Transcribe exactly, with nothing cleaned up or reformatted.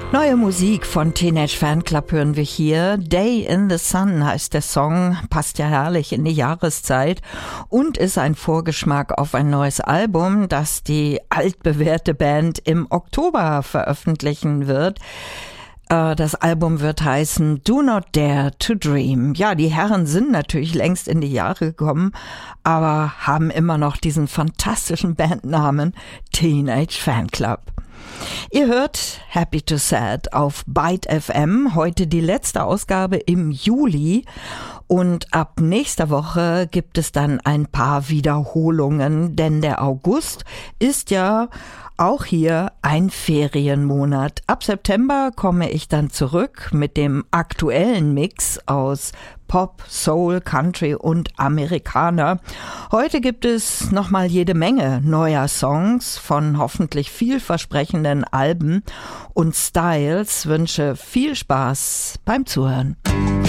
Neue Musik von Teenage Fanclub hören wir hier. Day in the Sun heißt der Song, passt ja herrlich in die Jahreszeit und ist ein Vorgeschmack auf ein neues Album, das die altbewährte Band im Oktober veröffentlichen wird. Das Album wird heißen Do Not Dare to Dream. Ja, die Herren sind natürlich längst in die Jahre gekommen, aber haben immer noch diesen fantastischen Bandnamen Teenage Fanclub. Ihr hört Happy to Sad auf Byte F M, heute die letzte Ausgabe im Juli und ab nächster Woche gibt es dann ein paar Wiederholungen, denn der August ist ja auch hier ein Ferienmonat. Ab September komme ich dann zurück mit dem aktuellen Mix aus Pop, Soul, Country und Amerikaner. Heute gibt es nochmal jede Menge neuer Songs von hoffentlich vielversprechenden Alben und Styles. Wünsche viel Spaß beim Zuhören.